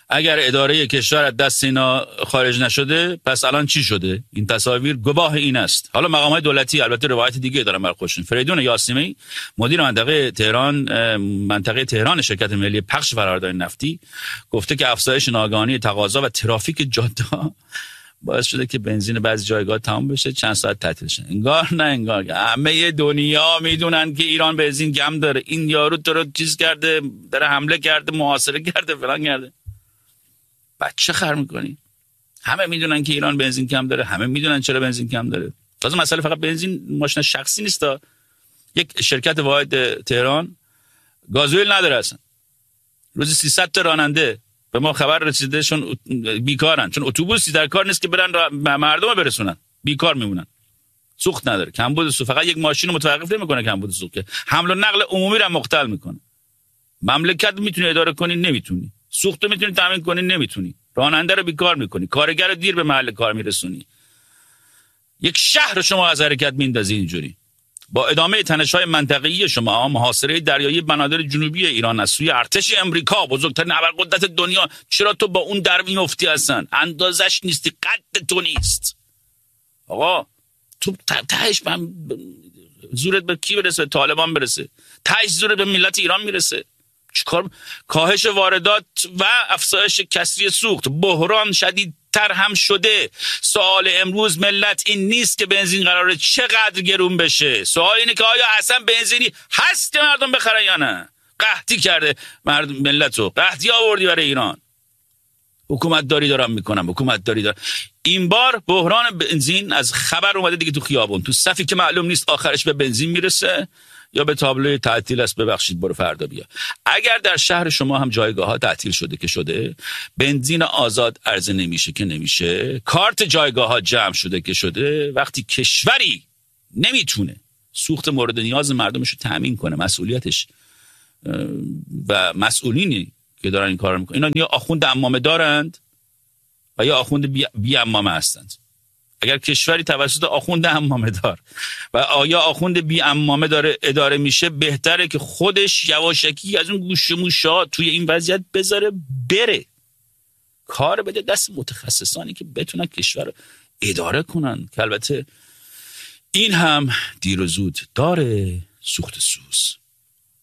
اگر اداره کشور از دست اینا خارج نشده پس الان چی شده؟ این تصاویر گواه این است. حالا مقامات دولتی البته روایت دیگه دارن برای خودشون. فریدون یاسمی مدیر منطقه تهران شرکت ملی پخش فرآورده‌های نفتی گفته که افزایش ناگهانی تقاضا و ترافیک جاده باعث شده که بنزین بعضی جایگاه تمام بشه، چند ساعت تعطیل شه. انگار همه دنیا میدونن که ایران بنزین کم داره. این یارو تو رو چیز کرده، داره حمله کرده، محاصره کرده، فلان کرده. بچه خر میکنی. همه میدونن که ایران بنزین کم داره، همه میدونن چرا بنزین کم داره. تازه مسئله فقط بنزین ماشین شخصی نیست. یک شرکت واحد تهران گازوئیل نداره اصلا. روزی 300 تا راننده به ما خبر رسیده شون بیکارن، چون اتوبوسی در کار نیست که برن مردم برسونن، بیکار میمونن. سوخت نداره، کمبود سوخت. فقط یک ماشین رو متوقف نمیکنه کمبود سوخت، که حمل و نقل عمومی رو مختل میکنه. مملکت میتونی اداره کنی، نمیتونی. سوخت رو میتونی تامین کنی، نمیتونی. راننده رو بیکار میکنی، کارگر رو دیر به محل کار میرسونی. یک شهر شما از حرکت میندازی اینجوری. با ادامه تنش‌های منطقه‌ای شما، محاصره دریایی بنادر جنوبی ایران از سوی ارتش امریکا، بزرگترین ابرقدرت دنیا، چرا تو با اون در میفتی؟ هستن اندازش نیستی، قد تو نیست. آقا تو تهش زورت به کی برسه؟ طالبان برسه. تهش زورت به ملت ایران میرسه. چیکار؟ کاهش واردات و افزایش کسری سوخت، بحران شدیدتر هم شده. سوال امروز ملت این نیست که بنزین قراره چقدر گرون بشه. سوال اینه که آیا اصلا بنزینی هست که مردم بخرن یا نه؟ قحطی کرده مردم، ملتو قحطی آوردی برای ایران. حکومت داری دارم میکنم، حکومت داری دارم. این بار بحران بنزین از خبر اومده دیگه تو خیابون، تو صفی که معلوم نیست آخرش به بنزین میرسه یا به تابلوی تعطیل است، ببخشید برو فردا بیا. اگر در شهر شما هم جایگاه ها تعطیل شده که شده، بنزین آزاد عرضه نمیشه که نمیشه، کارت جایگاه ها جمع شده که شده، وقتی کشوری نمیتونه سوخت مورد نیاز مردمش رو تامین کنه، مسئولیتش و مسئولینی که دارن این کارو میکنن، اینا یا آخوند عمامه دارند و یا آخوند بی عمامه هستند. اگر کشوری توسط آخوند عمامه دار و آیا آخوند بی عمامه داره اداره میشه، بهتره که خودش یواشکی از اون گوشه موشا توی این وضعیت بذاره بره، کار بده دست متخصصانی که بتونن کشور رو اداره کنن، که البته این هم دیر و زود داره سوخت سوز.